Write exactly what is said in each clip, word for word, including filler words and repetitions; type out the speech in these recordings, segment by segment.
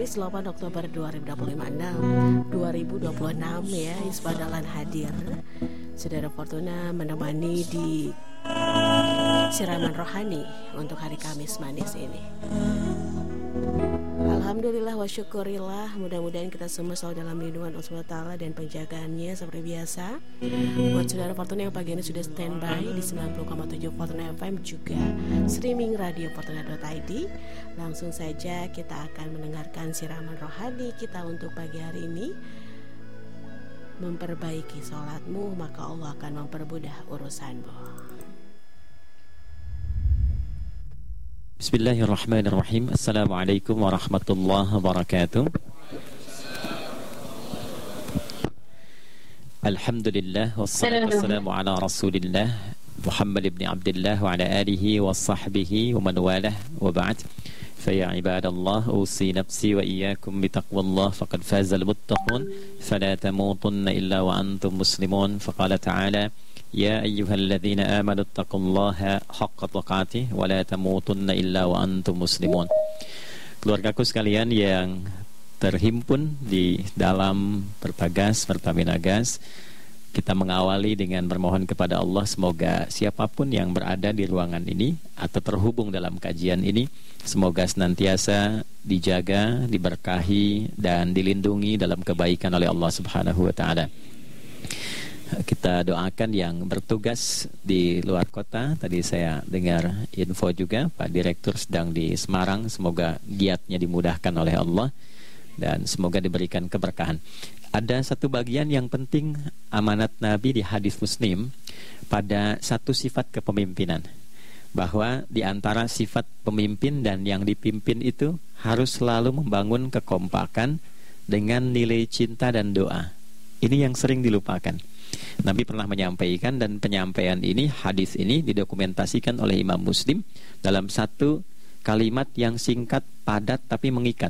Kamis delapan Oktober dua ribu dua puluh lima dua ribu dua puluh enam ya, Hizbah Dahlan hadir. Saudara Fortuna menemani di siraman rohani untuk hari Kamis manis ini. Alhamdulillah wa syukurillah, mudah-mudahan kita semua selalu dalam lindungan Allah subhanahu wa taala dan penjagaannya seperti biasa. Buat saudara Fortuna yang pagi ini sudah standby di sembilan puluh koma tujuh Fortuna F M, juga streaming radio fortuna dot i d, langsung saja kita akan mendengarkan siraman rohani kita untuk pagi hari ini. Memperbaiki sholatmu, maka Allah akan mempermudah urusanmu. Bismillahirrahmanirrahim. Assalamualaikum warahmatullahi wabarakatuh. Alhamdulillah wassalatu wassalamu ala Rasulillah Muhammad ibn Abdullah wa ala alihi wa sahbihi wa man walah, wa ba'd. Faya ibadallah, usi nafsi wa iyyakum bitaqwallah, faqad fazal muttaqun, fala tamutunna illa wa antum muslimun. Faqala ta'ala: Ya ayyuhalladzina amanu taqullaha haqqa tuqatih wa la tamutunna illa wa antum muslimun. Keluargaku sekalian yang terhimpun di dalam Pertagas, Pertamina Gas, kita mengawali dengan bermohon kepada Allah semoga siapapun yang berada di ruangan ini atau terhubung dalam kajian ini, semoga senantiasa dijaga, diberkahi dan dilindungi dalam kebaikan oleh Allah Subhanahu wa taala. Kita doakan yang bertugas di luar kota. Tadi saya dengar info juga Pak Direktur sedang di Semarang. Semoga giatnya dimudahkan oleh Allah dan semoga diberikan keberkahan. Ada satu bagian yang penting amanat Nabi di hadis Muslim pada satu sifat kepemimpinan, bahwa di antara sifat pemimpin dan yang dipimpin itu harus selalu membangun kekompakan dengan nilai cinta dan doa. Ini yang sering dilupakan. Nabi pernah menyampaikan, dan penyampaian ini, hadis ini didokumentasikan oleh Imam Muslim dalam satu kalimat yang singkat, padat tapi mengikat.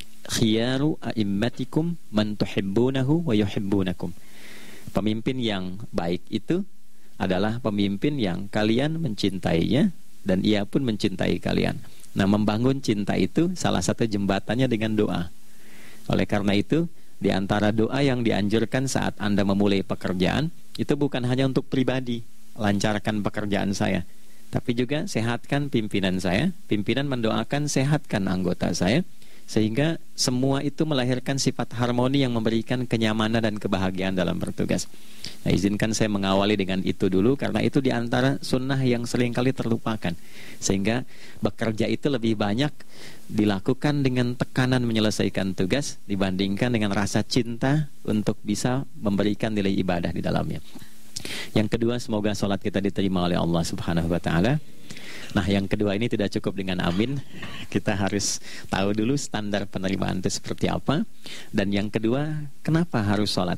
Khiyaru a'immatikum man tuhibbunahu wa yuhibbunakum. Pemimpin yang baik itu adalah pemimpin yang kalian mencintainya dan ia pun mencintai kalian. Nah, membangun cinta itu salah satu jembatannya dengan doa. Oleh karena itu, di antara doa yang dianjurkan saat Anda memulai pekerjaan, itu bukan hanya untuk pribadi, lancarkan pekerjaan saya, tapi juga sehatkan pimpinan saya. Pimpinan mendoakan sehatkan anggota saya, sehingga semua itu melahirkan sifat harmoni yang memberikan kenyamanan dan kebahagiaan dalam bertugas. Nah, izinkan saya mengawali dengan itu dulu, karena itu di antara sunnah yang seringkali terlupakan, sehingga bekerja itu lebih banyak dilakukan dengan tekanan menyelesaikan tugas dibandingkan dengan rasa cinta untuk bisa memberikan nilai ibadah di dalamnya. Yang kedua, semoga sholat kita diterima oleh Allah Subhanahu wa taala. Nah, yang kedua ini tidak cukup dengan amin. Kita harus tahu dulu standar penerimaan itu seperti apa. Dan yang kedua, kenapa harus sholat?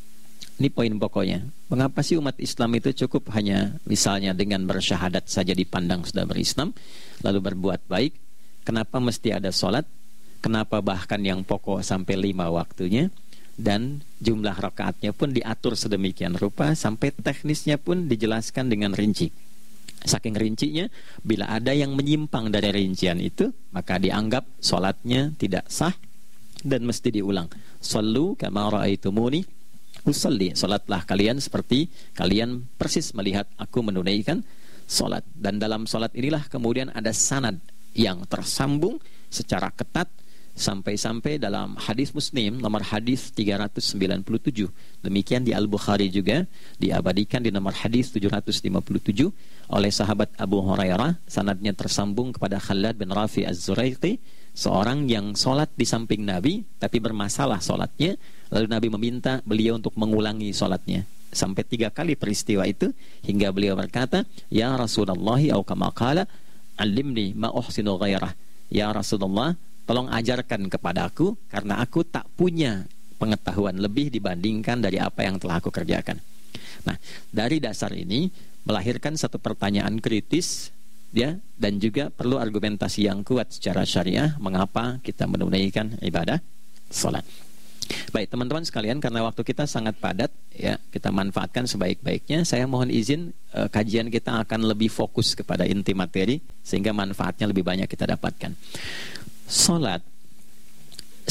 Ini poin pokoknya. Mengapa sih umat Islam itu cukup hanya misalnya dengan bersyahadat saja dipandang sudah berislam, lalu berbuat baik? Kenapa mesti ada sholat? Kenapa bahkan yang pokok sampai lima waktunya? Dan jumlah rakaatnya pun diatur sedemikian rupa, sampai teknisnya pun dijelaskan dengan rinci. Saking rincinya, bila ada yang menyimpang dari rincian itu, maka dianggap sholatnya tidak sah dan mesti diulang. Shallu kama ra'aitumuni usalli. Sholatlah kalian seperti kalian persis melihat aku menunaikan sholat. Dan dalam sholat inilah kemudian ada sanad yang tersambung secara ketat, sampai-sampai dalam hadis Muslim nomor hadis tiga ratus sembilan puluh tujuh. Demikian di Al-Bukhari juga diabadikan di nomor hadis tujuh ratus lima puluh tujuh oleh sahabat Abu Hurairah. Sanadnya tersambung kepada Khalad bin Rafi Az-Zuraiqi, seorang yang sholat di samping Nabi tapi bermasalah sholatnya. Lalu Nabi meminta beliau untuk mengulangi sholatnya. Sampai tiga kali peristiwa itu, hingga beliau berkata, Ya Rasulullah, au kama qala, alimni ma uhsinu ghairah. Ya Rasulullah, tolong ajarkan kepadaku, karena aku tak punya pengetahuan lebih dibandingkan dari apa yang telah aku kerjakan. Nah, dari dasar ini melahirkan satu pertanyaan kritis, ya, dan juga perlu argumentasi yang kuat secara syariah mengapa kita menunaikan ibadah salat. Baik teman-teman sekalian, karena waktu kita sangat padat, ya, kita manfaatkan sebaik-baiknya. Saya mohon izin, eh, kajian kita akan lebih fokus kepada inti materi, sehingga manfaatnya lebih banyak kita dapatkan. Salat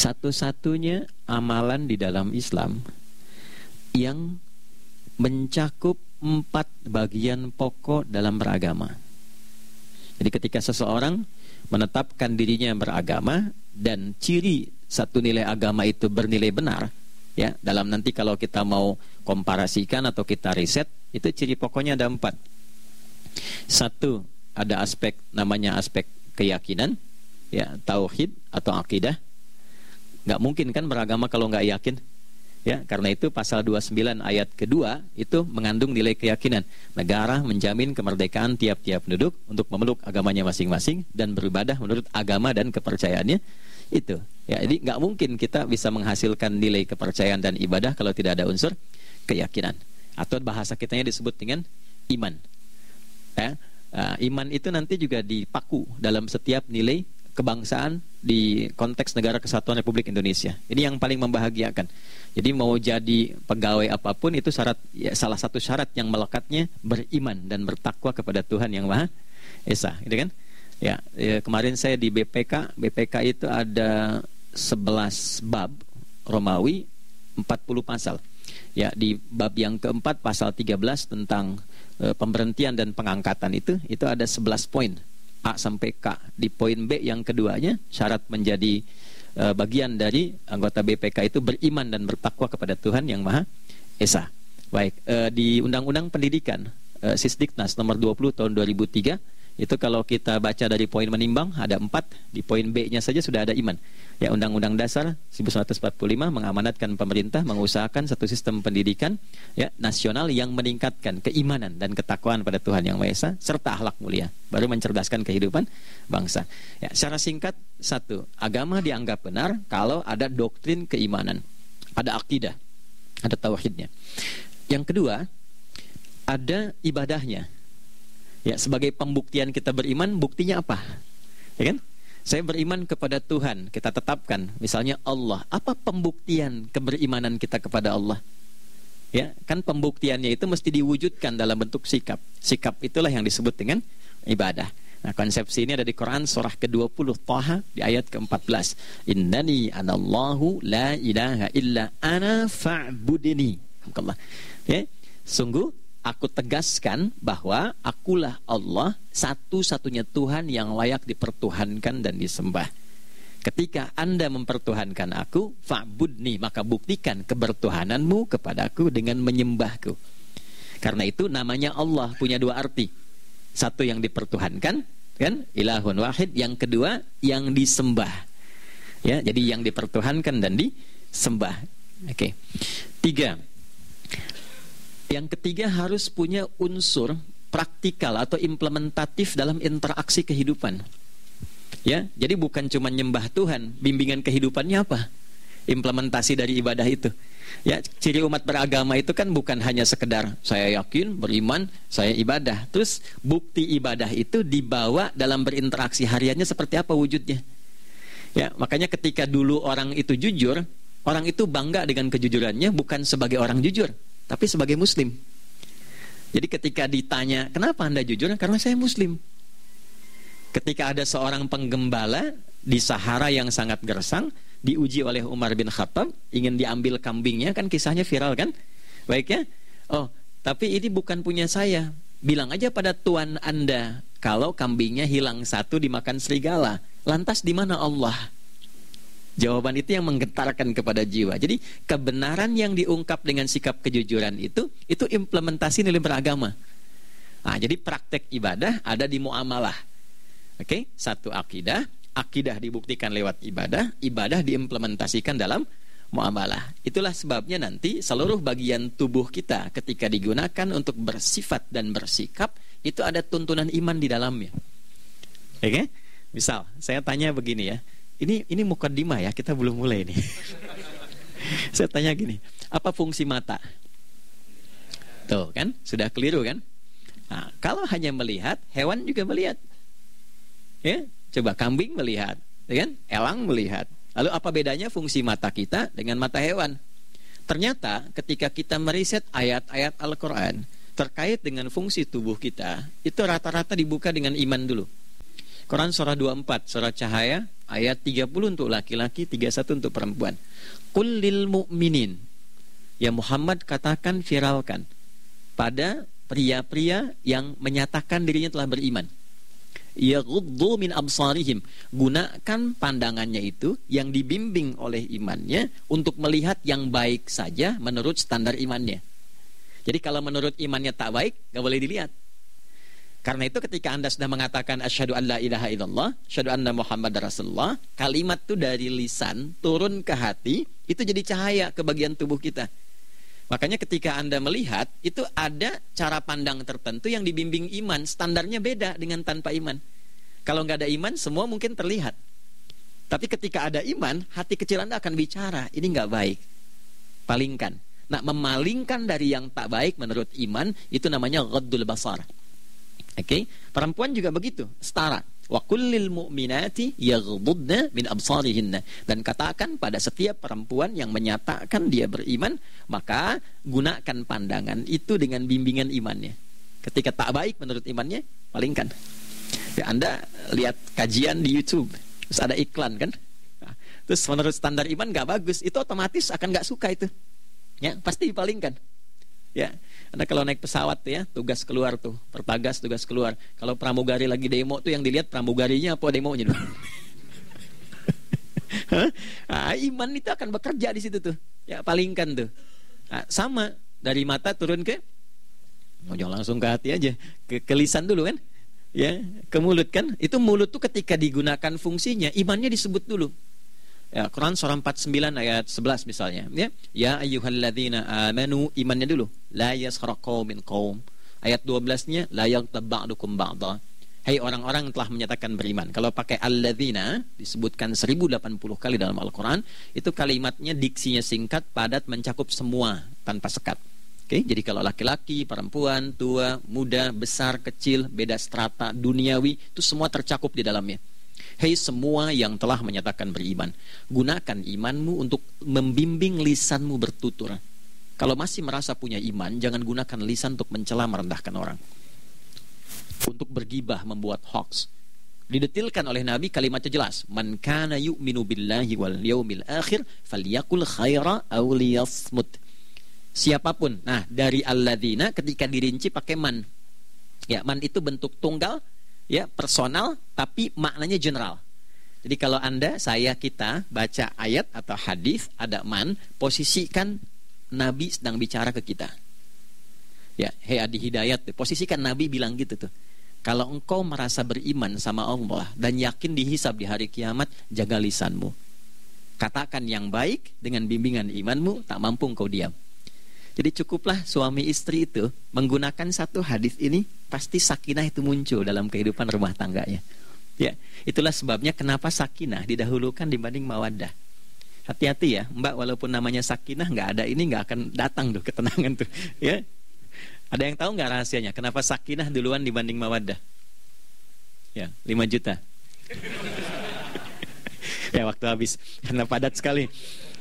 satu-satunya amalan di dalam Islam yang mencakup empat bagian pokok dalam beragama. Jadi ketika seseorang menetapkan dirinya beragama dan ciri satu nilai agama itu bernilai benar, ya, dalam nanti kalau kita mau komparasikan atau kita riset, itu ciri pokoknya ada empat. Satu, ada aspek namanya aspek keyakinan, ya, tauhid atau akidah. Nggak mungkin kan beragama kalau nggak yakin, ya, karena itu pasal dua puluh sembilan ayat kedua itu mengandung nilai keyakinan. Negara menjamin kemerdekaan tiap-tiap penduduk untuk memeluk agamanya masing-masing dan beribadah menurut agama dan kepercayaannya itu, ya. Jadi nggak mungkin kita bisa menghasilkan nilai kepercayaan dan ibadah kalau tidak ada unsur keyakinan, atau bahasa kitanya disebut dengan iman, ya. Uh, iman itu nanti juga dipaku dalam setiap nilai kebangsaan di konteks Negara Kesatuan Republik Indonesia. Ini yang paling membahagiakan. Jadi mau jadi pegawai apapun itu syarat, ya, salah satu syarat yang melekatnya beriman dan bertakwa kepada Tuhan Yang Maha Esa, gitu kan? Ya, ya, kemarin saya di B P K, B P K itu ada sebelas bab Romawi, empat puluh pasal. Ya, di bab yang keempat pasal tiga belas tentang e, pemberhentian dan pengangkatan itu itu ada sebelas poin A sampai K. Di poin B yang keduanya, syarat menjadi e, bagian dari anggota B P K itu beriman dan bertakwa kepada Tuhan Yang Maha Esa. Baik, e, di Undang-Undang Pendidikan e, Sisdiknas nomor dua puluh tahun dua ribu tiga, itu kalau kita baca dari poin menimbang ada empat, di poin B-nya saja sudah ada iman. Ya, Undang-Undang Dasar seribu sembilan ratus empat puluh lima mengamanatkan pemerintah mengusahakan satu sistem pendidikan, ya, nasional yang meningkatkan keimanan dan ketakwaan pada Tuhan Yang Maha Esa serta akhlak mulia, baru mencerdaskan kehidupan bangsa. Ya, secara singkat, satu, agama dianggap benar kalau ada doktrin keimanan, ada akidah, ada tauhidnya. Yang kedua, ada ibadahnya. Ya, sebagai pembuktian kita beriman, buktinya apa? Ya kan? Saya beriman kepada Tuhan, kita tetapkan misalnya Allah. Apa pembuktian keberimanan kita kepada Allah? Ya, kan pembuktiannya itu mesti diwujudkan dalam bentuk sikap. Sikap itulah yang disebut dengan ibadah. Nah, konsepsi ini ada di Quran surah ke dua puluh Thaha di ayat ke empat belas. Innani anallahu la ilaha illa ana fa'budini. Ya, sungguh aku tegaskan bahwa akulah Allah, satu-satunya Tuhan yang layak dipertuhankan dan disembah. Ketika Anda mempertuhankan aku, fa'budni, maka buktikan kebertuhananmu kepadaku dengan menyembahku. Karena itu namanya Allah punya dua arti. Satu yang dipertuhankan, kan, ilahun wahid. Yang kedua yang disembah. Ya, jadi yang dipertuhankan dan disembah. Oke. Tiga. Yang ketiga harus punya unsur praktikal atau implementatif dalam interaksi kehidupan. Ya, jadi bukan cuma nyembah Tuhan, bimbingan kehidupannya apa? Implementasi dari ibadah itu. Ya, ciri umat beragama itu kan bukan hanya sekedar saya yakin, beriman, saya ibadah. Terus bukti ibadah itu dibawa dalam berinteraksi hariannya seperti apa wujudnya? Ya, makanya ketika dulu orang itu jujur, orang itu bangga dengan kejujurannya bukan sebagai orang jujur, tapi sebagai muslim. Jadi ketika ditanya, kenapa Anda jujur? Karena saya muslim. Ketika ada seorang penggembala di Sahara yang sangat gersang, diuji oleh Umar bin Khattab, ingin diambil kambingnya, kan kisahnya viral kan? Baik ya? Oh, tapi ini bukan punya saya. Bilang aja pada tuan Anda, kalau kambingnya hilang satu dimakan serigala. Lantas di mana Allah? Jawaban itu yang menggetarkan kepada jiwa. Jadi kebenaran yang diungkap dengan sikap kejujuran itu, itu implementasi nilai beragama. Nah, jadi praktek ibadah ada di muamalah. Oke, satu akidah, akidah dibuktikan lewat ibadah, ibadah diimplementasikan dalam muamalah. Itulah sebabnya nanti seluruh bagian tubuh kita ketika digunakan untuk bersifat dan bersikap, itu ada tuntunan iman di dalamnya. Oke, misal saya tanya begini ya. Ini ini mukaddimah ya, kita belum mulai nih. Saya tanya gini, apa fungsi mata? Tuh kan, sudah keliru kan? Nah, kalau hanya melihat, hewan juga melihat. Ya, coba kambing melihat, ya kan? Elang melihat. Lalu apa bedanya fungsi mata kita dengan mata hewan? Ternyata ketika kita meriset ayat-ayat Al-Quran terkait dengan fungsi tubuh kita, itu rata-rata dibuka dengan iman dulu. Quran surah dua puluh empat, surah Cahaya, ayat tiga puluh untuk laki-laki, tiga puluh satu untuk perempuan. Qul lil mu'minin, ya Muhammad katakan, viralkan pada pria-pria yang menyatakan dirinya telah beriman. Yaghuddu min absarihim, gunakan pandangannya itu yang dibimbing oleh imannya untuk melihat yang baik saja menurut standar imannya. Jadi kalau menurut imannya tak baik, gak boleh dilihat. Karena itu ketika Anda sudah mengatakan asyhadu an la ilaha illallah, asyhadu anna Muhammadar Rasulullah, kalimat itu dari lisan turun ke hati, itu jadi cahaya ke bagian tubuh kita. Makanya ketika Anda melihat, itu ada cara pandang tertentu yang dibimbing iman, standarnya beda dengan tanpa iman. Kalau nggak ada iman, semua mungkin terlihat. Tapi ketika ada iman, hati kecil Anda akan bicara, ini nggak baik, palingkan. Nah, memalingkan dari yang tak baik menurut iman, itu namanya ghaddul basar. Oke, okay? Perempuan juga begitu, setara. Wa kullil mu'minati yaghdudna min absarihinna, dan katakan pada setiap perempuan yang menyatakan dia beriman, maka gunakan pandangan itu dengan bimbingan imannya. Ketika tak baik menurut imannya, palingkan. Ya, Anda lihat kajian di YouTube, terus ada iklan kan? Nah, terus menurut standar iman gak bagus, itu otomatis akan gak suka itu. Ya, pasti dipalingkan. Ya, Anda kalau naik pesawat tuh ya, tugas keluar tuh, pertagas tugas keluar. Kalau pramugari lagi demo tuh yang dilihat pramugarinya apa demonya tuh. Nah, iman itu akan bekerja di situ tuh. Ya, palingkan tuh. Nah, sama dari mata turun ke, oh, jangan langsung ke hati aja, ke, ke lisan dulu kan? Ya, ke mulut kan? Itu mulut tuh ketika digunakan fungsinya, imannya disebut dulu. Ya, Quran surah empat puluh sembilan ayat sebelas misalnya, ya. Ya ayyuhalladzina amanu, imannya dulu. La yaskhar qaumin qaum. Ayat dua belas-nya la yaghtab ba'dukum ba'dha. Hai orang-orang yang telah menyatakan beriman. Kalau pakai alladzina disebutkan seribu delapan puluh kali dalam Al-Qur'an, itu kalimatnya diksinya singkat, padat, mencakup semua tanpa sekat. Oke, jadi kalau laki-laki, perempuan, tua, muda, besar, kecil, beda strata duniawi, itu semua tercakup di dalamnya. Hei semua yang telah menyatakan beriman, gunakan imanmu untuk membimbing lisanmu bertutur. Kalau masih merasa punya iman, jangan gunakan lisan untuk mencela, merendahkan orang, untuk bergibah, membuat hoax. Didetilkan oleh Nabi, kalimatnya jelas. Man kana yu'minu billahi wal yaumil akhir falyakul khaira aw liyasmut. Siapapun. Nah, dari alladzina ketika dirinci pakai man. Ya, man itu bentuk tunggal, ya, personal, tapi maknanya general. Jadi kalau Anda, saya, kita baca ayat atau hadis ada man, posisikan Nabi sedang bicara ke kita. Ya, hei Adi Hidayat, posisikan Nabi bilang gitu tuh. Kalau engkau merasa beriman sama Allah dan yakin dihisab di hari kiamat, jaga lisanmu. Katakan yang baik dengan bimbingan imanmu, tak mampu engkau diam. Jadi cukuplah suami istri itu menggunakan satu hadis ini, pasti sakinah itu muncul dalam kehidupan rumah tangganya. Ya, itulah sebabnya kenapa sakinah didahulukan dibanding mawaddah. Hati-hati ya, Mbak, walaupun namanya sakinah, nggak ada ini nggak akan datang tuh ketenangan tuh. Ya, ada yang tahu nggak rahasianya? Kenapa sakinah duluan dibanding mawaddah? Ya, lima juta. Ya, waktu habis karena padat sekali.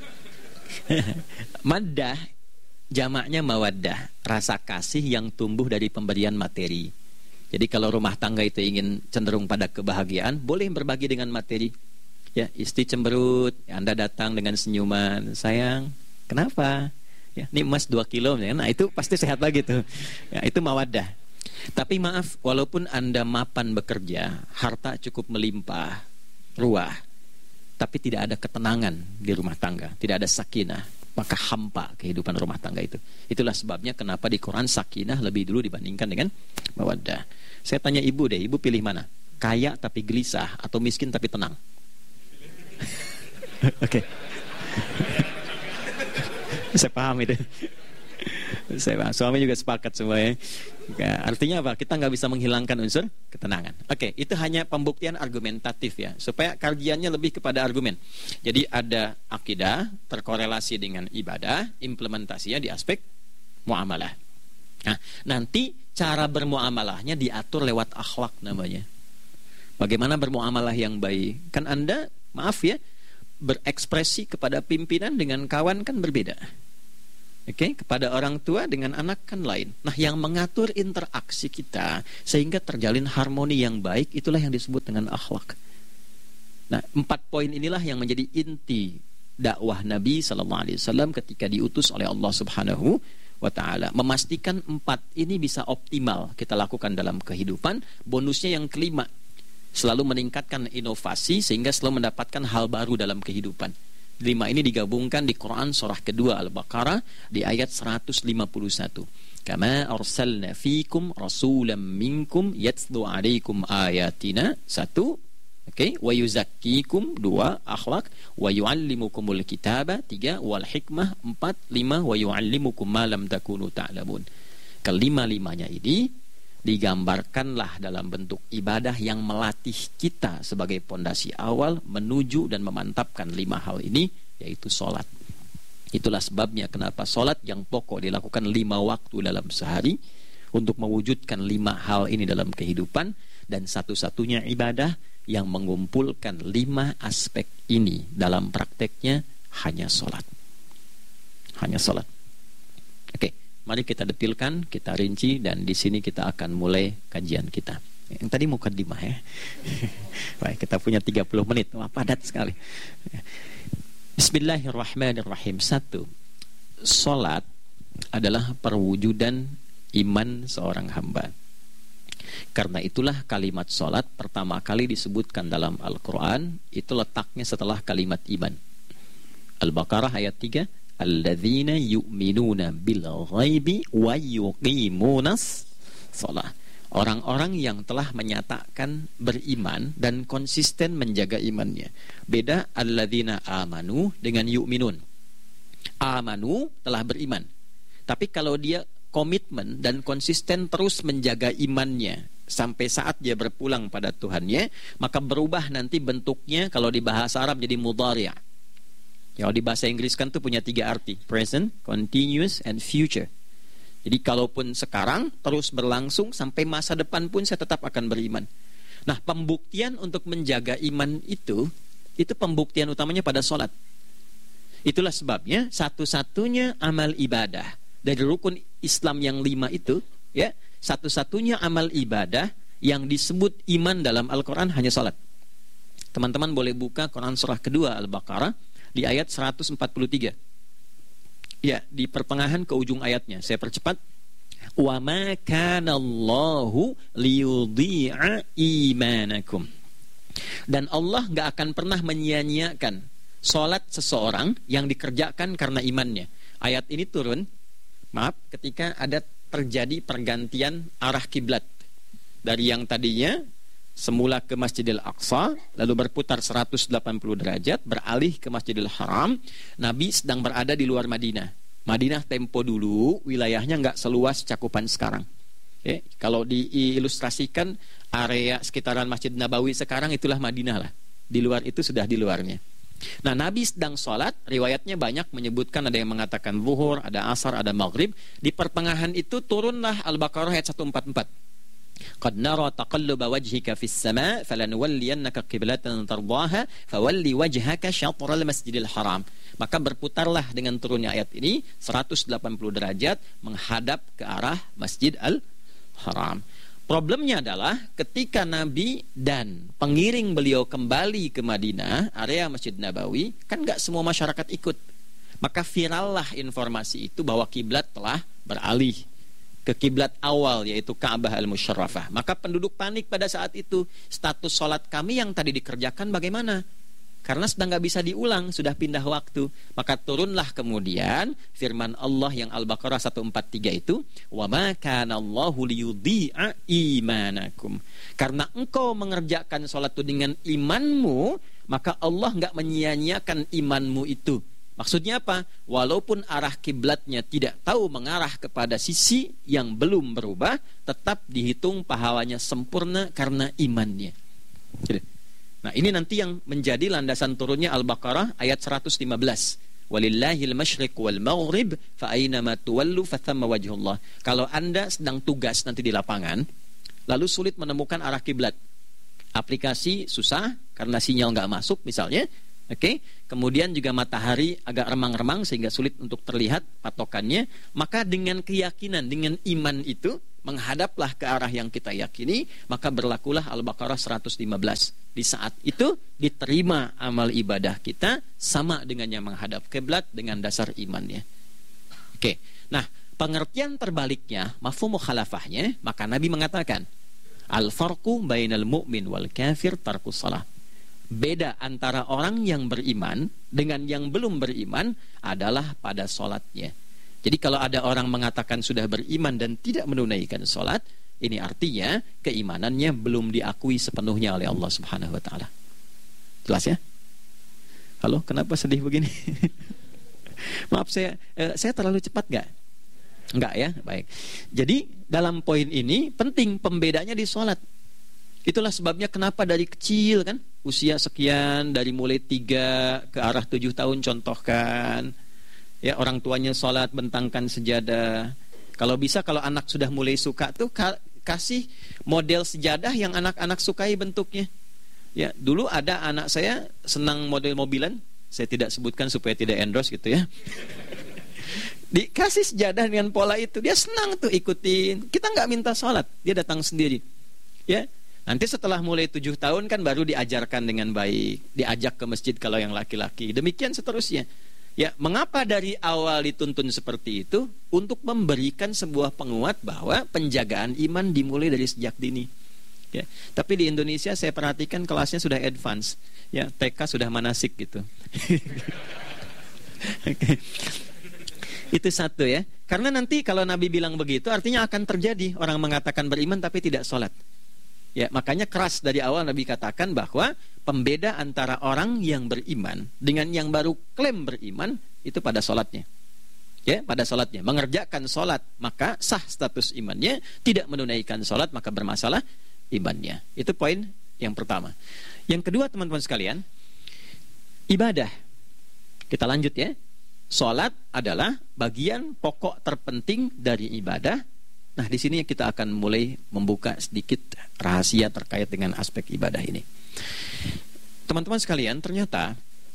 Maddah jamaknya mawaddah, rasa kasih yang tumbuh dari pemberian materi. Jadi kalau rumah tangga itu ingin cenderung pada kebahagiaan, boleh berbagi dengan materi. Ya, istri cemberut, ya, Anda datang dengan senyuman, sayang, kenapa? Ya, ini emas dua kilo, ya. Nah itu pasti sehat lagi tuh. Ya, itu mawaddah. Tapi maaf, walaupun Anda mapan bekerja, harta cukup melimpah, ruah, tapi tidak ada ketenangan di rumah tangga, tidak ada sakinah, maka hampa kehidupan rumah tangga itu. Itulah sebabnya kenapa di Quran sakinah lebih dulu dibandingkan dengan mawaddah. Saya tanya ibu deh, ibu pilih mana? Kaya tapi gelisah atau miskin tapi tenang? Oke. Saya paham itu. Saya paham. Suami juga sepakat semua ya. Artinya apa? Kita nggak bisa menghilangkan unsur ketenangan. Oke, itu hanya pembuktian argumentatif ya, supaya kajiannya lebih kepada argumen. Jadi ada akidah terkorelasi dengan ibadah, implementasinya di aspek muamalah. Nah, nanti cara bermuamalahnya diatur lewat akhlak namanya. Bagaimana bermuamalah yang baik? Kan Anda, maaf ya, berekspresi kepada pimpinan dengan kawan kan berbeda. Oke, okay? Kepada orang tua dengan anak kan lain. Nah, yang mengatur interaksi kita sehingga terjalin harmoni yang baik, itulah yang disebut dengan akhlak. Nah, empat poin inilah yang menjadi inti dakwah Nabi Sallallahu Alaihi Wasallam ketika diutus oleh Allah Subhanahu wa Ta'ala. Memastikan empat ini bisa optimal kita lakukan dalam kehidupan. Bonusnya yang kelima, selalu meningkatkan inovasi sehingga selalu mendapatkan hal baru dalam kehidupan. Lima ini digabungkan di Quran surah kedua Al-Baqarah di ayat seratus lima puluh satu. Kama arsalna fikum rasulam minkum yatslu alaikum ayatina. Satu. Oke, okay. Wa yuzakkikum. Dua, akhlak. Wa yuallimukumul kitaba. Tiga, wal hikmah. Empat, lima, wa yuallimukum ma lam takunu ta'lamun. Kelima-limanya ini digambarkanlah dalam bentuk ibadah yang melatih kita sebagai pondasi awal menuju dan memantapkan lima hal ini, yaitu sholat. Itulah sebabnya kenapa sholat yang pokok dilakukan lima waktu dalam sehari untuk mewujudkan lima hal ini dalam kehidupan, dan satu-satunya ibadah yang mengumpulkan lima aspek ini dalam prakteknya hanya sholat. Hanya sholat. Oke. Mari kita detilkan, kita rinci, dan di sini kita akan mulai kajian kita. Yang tadi mukadimah ya. Baik, kita punya tiga puluh menit. Wah, padat sekali. Bismillahirrahmanirrahim. Satu, salat adalah perwujudan iman seorang hamba. Karena itulah kalimat salat pertama kali disebutkan dalam Al-Quran, itu letaknya setelah kalimat iman. Al-Baqarah ayat tiga. Alladzina yu'minuna bil ghaibi wa yuqimunas shalah. Orang-orang yang telah menyatakan beriman dan konsisten menjaga imannya. Beda alladzina amanu dengan yu'minun. Amanu telah beriman. Tapi kalau dia komitmen dan konsisten terus menjaga imannya sampai saat dia berpulang pada Tuhannya, maka berubah nanti bentuknya kalau di bahasa Arab jadi mudhari'. Kalau di bahasa Inggris kan tuh punya tiga arti, present, continuous, and future. Jadi kalaupun sekarang terus berlangsung sampai masa depan pun saya tetap akan beriman. Nah, pembuktian untuk menjaga iman itu, itu pembuktian utamanya pada sholat. Itulah sebabnya satu-satunya amal ibadah dari rukun Islam yang lima itu, ya, satu-satunya amal ibadah yang disebut iman dalam Al-Quran hanya sholat. Teman-teman boleh buka Quran surah kedua Al-Baqarah di ayat seratus empat puluh tiga. Ya, di pertengahan ke ujung ayatnya. Saya percepat. Wa ma kana Allahu liyudhi'a imanakum. Dan Allah enggak akan pernah menyia-nyiakan salat seseorang yang dikerjakan karena imannya. Ayat ini turun, maaf, ketika ada terjadi pergantian arah kiblat dari yang tadinya semula ke Masjidil Aqsa, lalu berputar seratus delapan puluh derajat, beralih ke Masjidil Haram. Nabi sedang berada di luar Madinah. Madinah tempo dulu, wilayahnya nggak seluas cakupan sekarang. Oke, kalau diilustrasikan, area sekitaran Masjid Nabawi sekarang itulah Madinah lah. Di luar itu sudah di luarnya. Nah, Nabi sedang sholat, riwayatnya banyak menyebutkan, ada yang mengatakan zuhur, ada asar, ada maghrib. Di pertengahan itu turunlah Al-Baqarah ayat seratus empat puluh empat. Qad nara taqalluba wajhika fis sama' falanuwalliyannaka qiblatan tardaha fawalli wajhaka syatral masjidil haram. Maka berputarlah dengan turunnya ayat ini seratus delapan puluh derajat menghadap ke arah Masjid Al-Haram. Problemnya adalah ketika Nabi dan pengiring beliau kembali ke Madinah, area Masjid Nabawi, kan gak semua masyarakat ikut. Maka virallah informasi itu bahwa kiblat telah beralih ke kiblat awal, yaitu Ka'bah Al-Musyarrafah. Maka penduduk panik pada saat itu. Status sholat kami yang tadi dikerjakan bagaimana? Karena sedang gak bisa diulang, sudah pindah waktu. Maka turunlah kemudian firman Allah yang Al-Baqarah seratus empat puluh tiga itu, wa ma kana Allahu liyudhi'a imanakum. Karena engkau mengerjakan sholat itu dengan imanmu, maka Allah gak menyia-nyiakan imanmu itu. Maksudnya apa? Walaupun arah kiblatnya tidak tahu mengarah kepada sisi yang belum berubah, tetap dihitung pahalanya sempurna karena imannya. Nah, ini nanti yang menjadi landasan turunnya Al-Baqarah ayat seratus lima belas. Walillahil masyriq wal maghrib fa aynama tuwallu fathamma wajhullah. Kalau Anda sedang tugas nanti di lapangan, lalu sulit menemukan arah kiblat. Aplikasi susah karena sinyal nggak masuk misalnya, Oke, okay? Kemudian juga matahari agak remang-remang sehingga sulit untuk terlihat patokannya. Maka dengan keyakinan, dengan iman itu, menghadaplah ke arah yang kita yakini, maka berlakulah Al-Baqarah seratus lima belas. Di saat itu diterima amal ibadah kita sama dengan yang menghadap kiblat dengan dasar imannya. Oke, okay. Nah pengertian terbaliknya, mafhum mukhalafahnya, maka Nabi mengatakan, al-farqu bainal mu'min wal kafir tarkus salah. Beda antara orang yang beriman dengan yang belum beriman adalah pada sholatnya. Jadi kalau ada orang mengatakan sudah beriman dan tidak menunaikan sholat, ini artinya keimanannya belum diakui sepenuhnya oleh Allah Subhanahu Wa Taala. Jelas ya? Halo, kenapa sedih begini? Maaf saya, eh, saya terlalu cepat nggak? Enggak ya, baik. Jadi dalam poin ini penting pembedanya di sholat. Itulah sebabnya kenapa dari kecil kan, usia sekian, dari mulai tiga ke arah tujuh tahun contohkan, ya orang tuanya sholat bentangkan sejadah. Kalau bisa kalau anak sudah mulai suka tuh ka- kasih model sejadah yang anak-anak sukai bentuknya. Ya dulu ada anak saya senang model mobilan, saya tidak sebutkan supaya tidak endorse gitu ya. Dikasih sejadah dengan pola itu, dia senang tuh ikutin. Kita nggak minta sholat, dia datang sendiri. Ya, nanti setelah mulai tujuh tahun kan baru diajarkan dengan baik, diajak ke masjid kalau yang laki-laki. Demikian seterusnya. Ya, mengapa dari awal dituntun seperti itu? Untuk memberikan sebuah penguat bahwa penjagaan iman dimulai dari sejak dini. Ya, tapi di Indonesia saya perhatikan kelasnya sudah advance. Ya, T K sudah manasik gitu. Oke. Itu satu ya. Karena nanti kalau Nabi bilang begitu artinya akan terjadi orang mengatakan beriman tapi tidak sholat. Ya, makanya keras dari awal Nabi katakan bahwa pembeda antara orang yang beriman dengan yang baru klaim beriman itu pada sholatnya. Ya, pada sholatnya. Mengerjakan sholat maka sah status imannya, tidak menunaikan sholat maka bermasalah imannya. Itu poin yang pertama. Yang kedua teman-teman sekalian, ibadah. Kita lanjut ya. Sholat adalah bagian pokok terpenting dari ibadah. Nah, di sini kita akan mulai membuka sedikit rahasia terkait dengan aspek ibadah ini. Teman-teman sekalian, ternyata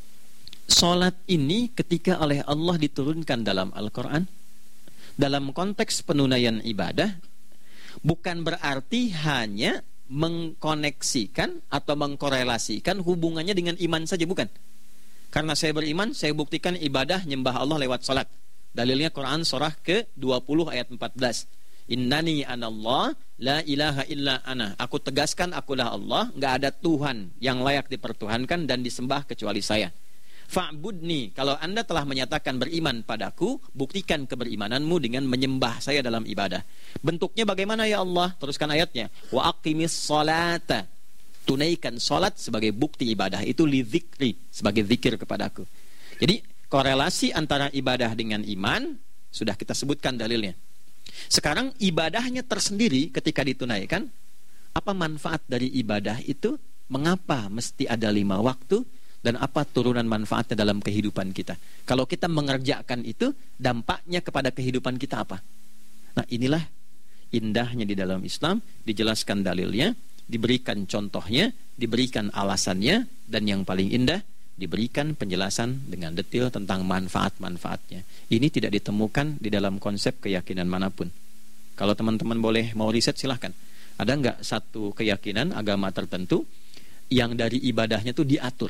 sholat ini ketika oleh Allah diturunkan dalam Al-Quran, dalam konteks penunaian ibadah, bukan berarti hanya mengkoneksikan atau mengkorelasikan hubungannya dengan iman saja, bukan. Karena saya beriman, saya buktikan ibadah nyembah Allah lewat salat. Dalilnya Quran surah ke dua puluh ayat empat belas. Innani anallah la ilaha illa ana. Aku tegaskan akulah Allah, enggak ada Tuhan yang layak dipertuhankan dan disembah kecuali saya. Fa'budni, kalau Anda telah menyatakan beriman padaku, buktikan keberimananmu dengan menyembah saya dalam ibadah. Bentuknya bagaimana ya Allah? Teruskan ayatnya. Wa aqimis sholata. Tunaikan sholat sebagai bukti ibadah itu li dzikri, sebagai zikir kepadaku. Jadi korelasi antara ibadah dengan iman sudah kita sebutkan dalilnya. Sekarang ibadahnya tersendiri ketika ditunaikan, apa manfaat dari ibadah itu? Mengapa mesti ada lima waktu? Dan apa turunan manfaatnya dalam kehidupan kita? Kalau kita mengerjakan itu, dampaknya kepada kehidupan kita apa? Nah, inilah indahnya di dalam Islam, dijelaskan dalilnya, diberikan contohnya, diberikan alasannya, dan yang paling indah, diberikan penjelasan dengan detail tentang manfaat-manfaatnya. Ini tidak ditemukan di dalam konsep keyakinan manapun. Kalau teman-teman boleh mau riset silahkan. Ada nggak satu keyakinan agama tertentu yang dari ibadahnya itu diatur?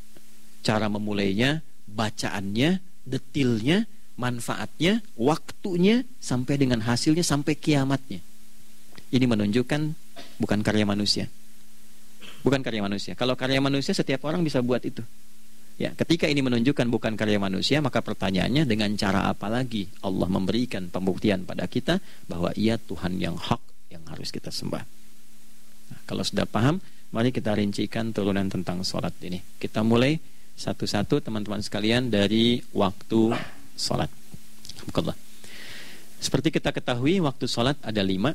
Cara memulainya, bacaannya, detailnya, manfaatnya, waktunya, sampai dengan hasilnya, sampai kiamatnya. Ini menunjukkan bukan karya manusia. Bukan karya manusia. Kalau karya manusia setiap orang bisa buat itu. Ya, ketika ini menunjukkan bukan karya manusia, maka pertanyaannya dengan cara apa lagi Allah memberikan pembuktian pada kita bahwa Ia Tuhan yang hak yang harus kita sembah. Nah, kalau sudah paham, mari kita rincikan turunan tentang sholat ini. Kita mulai satu-satu teman-teman sekalian dari waktu sholat. Alhamdulillah. Seperti kita ketahui waktu sholat ada lima.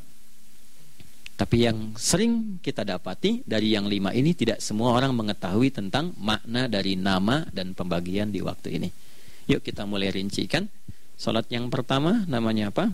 Tapi yang sering kita dapati dari yang lima ini tidak semua orang mengetahui tentang makna dari nama dan pembagian di waktu ini. Yuk kita mulai rincikan. Sholat yang pertama namanya apa?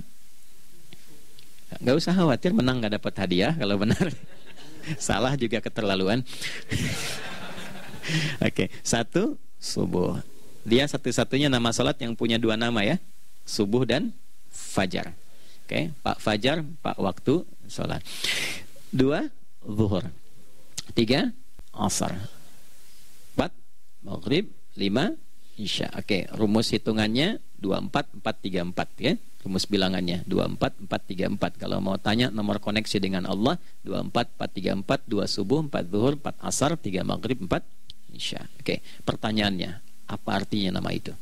Gak usah khawatir menang gak dapat hadiah kalau benar. Salah juga keterlaluan. Oke, satu subuh. Dia satu-satunya nama salat yang punya dua nama ya, subuh dan fajar. Oke, Pak Fajar, Pak waktu salat. Dua zuhur. Tiga asar. Empat maghrib. Lima isya. Oke, rumus hitungannya dua empat empat tiga empat ya. Rumus bilangannya dua empat empat tiga empat. Kalau mau tanya nomor koneksi dengan Allah, dua empat empat tiga empat, dua subuh, empat zuhur, empat asar, tiga maghrib, empat isya. Oke, pertanyaannya, apa artinya nama itu?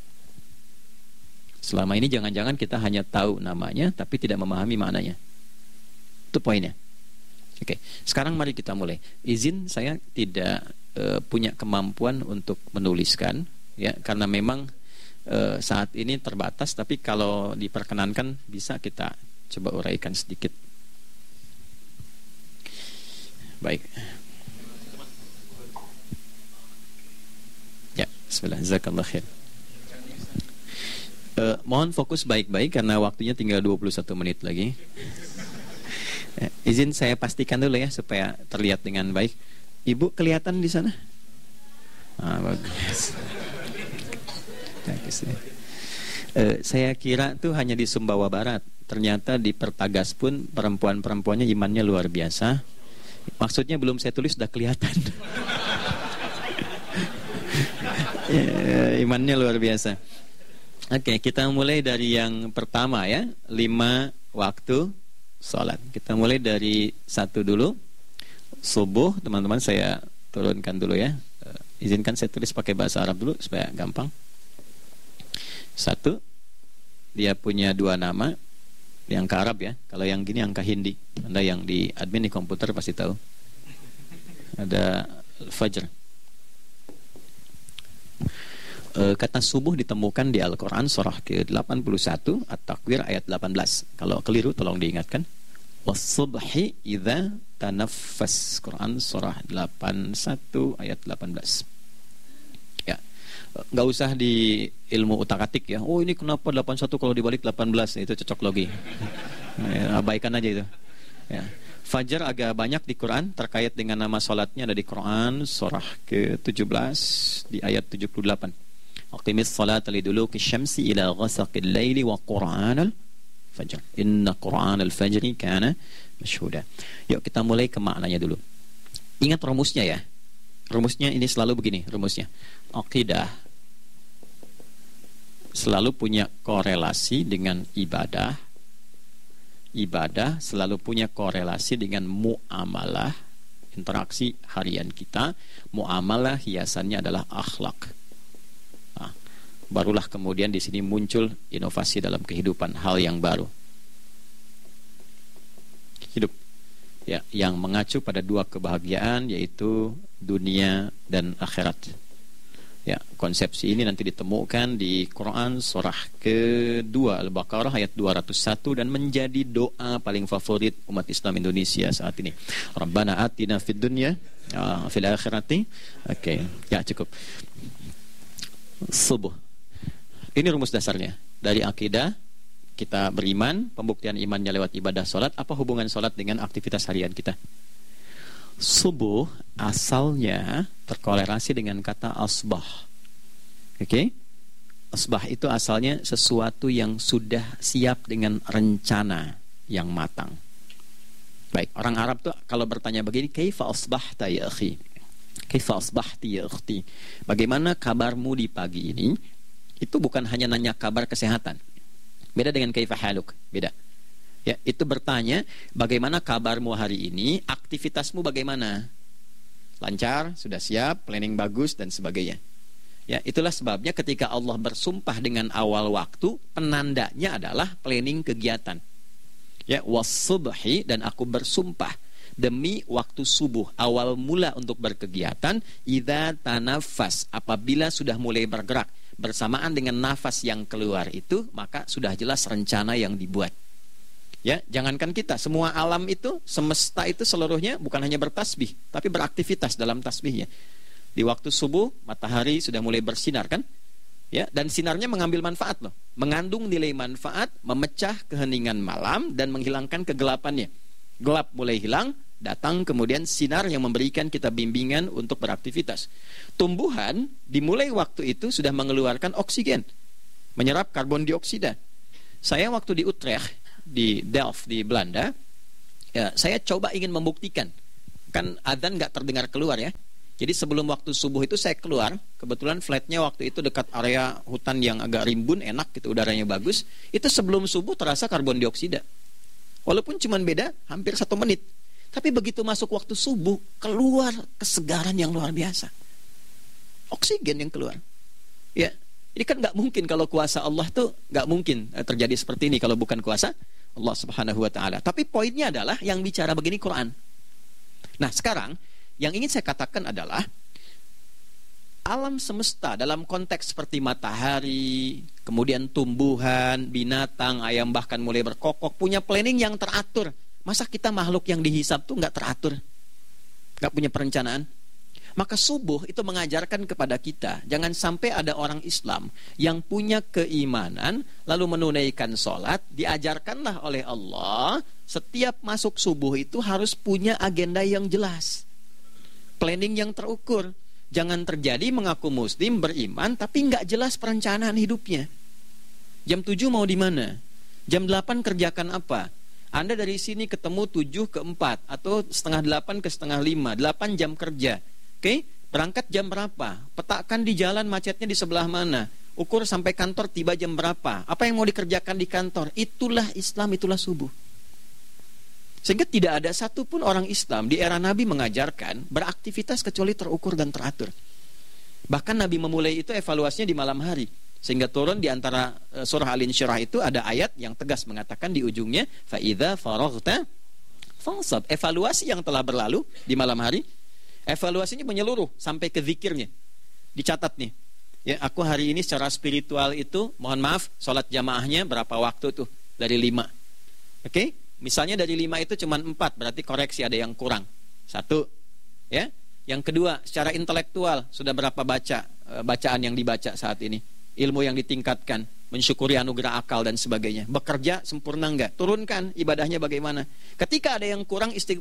Selama ini jangan-jangan kita hanya tahu namanya tapi tidak memahami maknanya. Itu poinnya. Oke, sekarang mari kita mulai. Izin saya tidak e, punya kemampuan untuk menuliskan ya, karena memang Uh, saat ini terbatas, tapi kalau diperkenankan bisa kita coba uraikan sedikit. Baik. Ya, bismillah, jazakallah khair. Uh, mohon fokus baik-baik karena waktunya tinggal dua puluh satu menit lagi. uh, izin saya pastikan dulu ya supaya terlihat dengan baik. Ibu kelihatan di sana? Ah, bagus. Uh, saya kira tuh hanya di Sumbawa Barat. Ternyata di Pertagas pun perempuan-perempuannya imannya luar biasa. Maksudnya belum saya tulis sudah kelihatan. ya, imannya luar biasa. Oke, kita mulai dari yang pertama ya, lima waktu sholat. Kita mulai dari satu dulu. Subuh, teman-teman saya turunkan dulu ya. Uh, izinkan saya tulis pakai bahasa Arab dulu supaya gampang. Satu, dia punya dua nama, yang ke Arab ya. Kalau yang gini angka Hindi. Anda yang di admin di komputer pasti tahu. Ada Fajr. E, kata subuh ditemukan di Al-Quran surah ke delapan puluh satu At-Takwir ayat delapan belas. Kalau keliru tolong diingatkan. Was-subhi idza tanaffas. Quran surah delapan puluh satu ayat delapan belas. Nggak usah di ilmu utak-atik ya. Oh ini kenapa delapan puluh satu kalau dibalik delapan belas, itu cocok logi. Ya, abaikan aja itu. Ya. Fajar agak banyak di Quran terkait dengan nama salatnya, ada di Quran surah ke tujuh belas di ayat tujuh puluh delapan. Aqimis salata liduluki syamsi ila ghasaqil laili wa qur'anal fajr. Inna qur'anal fajri kana masyhuda. Yuk kita mulai ke maknanya dulu. Ingat rumusnya ya. Rumusnya ini selalu begini rumusnya. Aqidah selalu punya korelasi dengan ibadah. Ibadah selalu punya korelasi dengan muamalah, interaksi harian kita. Muamalah hiasannya adalah akhlak. Nah, barulah kemudian di sini muncul inovasi dalam kehidupan, hal yang baru. Hidup ya, yang mengacu pada dua kebahagiaan, yaitu dunia dan akhirat. Ya, konsepsi ini nanti ditemukan di Quran surah kedua Al-Baqarah ayat dua ratus satu dan menjadi doa paling favorit umat Islam Indonesia saat ini. Rabbana atina fid dunya uh, fil akhirati. Oke, okay. Ya cukup. Subuh. Ini rumus dasarnya. Dari akidah kita beriman, pembuktian imannya lewat ibadah salat. Apa hubungan salat dengan aktivitas harian kita? Subuh asalnya terkorelasi dengan kata asbah. Oke? Okay? Asbah itu asalnya sesuatu yang sudah siap dengan rencana yang matang. Baik, orang Arab tuh kalau bertanya begini, kaifa asbahta ya akhi? Kaifa asbahti ya ukhti? Bagaimana kabarmu di pagi ini? Itu bukan hanya nanya kabar kesehatan. Beda dengan kaifa haluk, beda. Ya, itu bertanya, bagaimana kabarmu hari ini, aktivitasmu bagaimana? Lancar, sudah siap, planning bagus, dan sebagainya. Ya, itulah sebabnya ketika Allah bersumpah dengan awal waktu, penandanya adalah planning kegiatan. Ya, was-subhi, dan aku bersumpah demi waktu subuh, awal mula untuk berkegiatan, idza tanafas, apabila sudah mulai bergerak, bersamaan dengan nafas yang keluar itu, maka sudah jelas rencana yang dibuat. Ya, jangankan kita, semua alam itu, semesta itu seluruhnya bukan hanya bertasbih, tapi beraktivitas dalam tasbihnya. Di waktu subuh, matahari sudah mulai bersinar kan? Ya, dan sinarnya mengambil manfaat loh, mengandung nilai manfaat, memecah keheningan malam dan menghilangkan kegelapannya. Gelap mulai hilang, datang kemudian sinar yang memberikan kita bimbingan untuk beraktivitas. Tumbuhan dimulai waktu itu sudah mengeluarkan oksigen, menyerap karbon dioksida. Saya waktu di Utrecht, di Delft di Belanda, ya, saya coba ingin membuktikan. Kan adzan nggak terdengar keluar ya. Jadi sebelum waktu subuh itu saya keluar, kebetulan flatnya waktu itu dekat area hutan yang agak rimbun, enak gitu, udaranya bagus. Itu sebelum subuh terasa karbon dioksida. Walaupun cuma beda hampir satu menit. Tapi begitu masuk waktu subuh, keluar kesegaran yang luar biasa. Oksigen yang keluar. Ya, ini kan nggak mungkin kalau kuasa Allah tuh nggak mungkin terjadi seperti ini kalau bukan kuasa Allah Subhanahu Wa Taala. Tapi poinnya adalah yang bicara begini Quran. Nah sekarang yang ingin saya katakan adalah alam semesta dalam konteks seperti matahari, kemudian tumbuhan, binatang, ayam bahkan mulai berkokok, punya planning yang teratur. Masa kita makhluk yang dihisab tuh nggak teratur, nggak punya perencanaan? Maka subuh itu mengajarkan kepada kita, jangan sampai ada orang Islam yang punya keimanan lalu menunaikan sholat, diajarkanlah oleh Allah setiap masuk subuh itu harus punya agenda yang jelas, planning yang terukur. Jangan terjadi mengaku muslim, beriman, tapi nggak jelas perencanaan hidupnya. Jam tujuh mau di mana? Jam delapan kerjakan apa? Anda dari sini ketemu tujuh ke empat atau setengah delapan ke setengah lima, delapan jam kerja. Oke, berangkat jam berapa? Petakan di jalan macetnya di sebelah mana? Ukur sampai kantor tiba jam berapa? Apa yang mau dikerjakan di kantor? Itulah Islam, itulah subuh. Sehingga tidak ada satupun orang Islam di era Nabi mengajarkan beraktivitas kecuali terukur dan teratur. Bahkan Nabi memulai itu evaluasinya di malam hari. Sehingga turun di antara surah Al-Insyirah itu ada ayat yang tegas mengatakan di ujungnya فَإِذَا فَرَغْتَ فَانْصَبْ. Evaluasi yang telah berlalu di malam hari, evaluasinya menyeluruh sampai ke zikirnya. Dicatat nih. Ya, aku hari ini secara spiritual itu, mohon maaf, sholat jamaahnya berapa waktu tuh? Dari lima. Oke? Okay? Misalnya dari lima itu cuma empat, berarti koreksi ada yang kurang. Satu, ya. Yang kedua, secara intelektual sudah berapa baca e, bacaan yang dibaca saat ini, ilmu yang ditingkatkan, mensyukuri anugerah akal dan sebagainya. Bekerja sempurna enggak? Turunkan ibadahnya bagaimana? Ketika ada yang kurang, istighfar.